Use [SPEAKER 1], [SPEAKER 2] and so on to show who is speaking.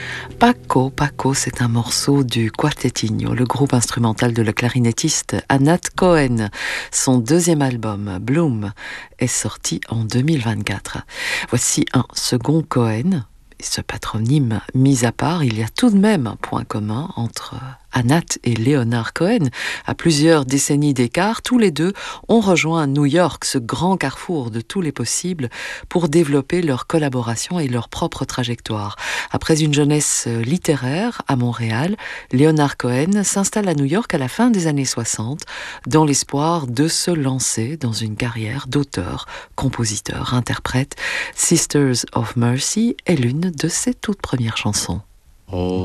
[SPEAKER 1] Paco, Paco, c'est un morceau du Quartetinho, le groupe instrumental de la clarinettiste Anat Cohen. Son deuxième album, Bloom, est sorti en 2024. Voici un second Cohen. Et ce patronyme mis à part, il y a tout de même un point commun entre Anat et Leonard Cohen. À plusieurs décennies d'écart, tous les deux ont rejoint New York, ce grand carrefour de tous les possibles, pour développer leur collaboration et leur propre trajectoire. Après une jeunesse littéraire à Montréal, Leonard Cohen s'installe à New York à la fin des années 60, dans l'espoir de se lancer dans une carrière d'auteur, compositeur, interprète. Sisters of Mercy est l'une de ses toutes premières chansons.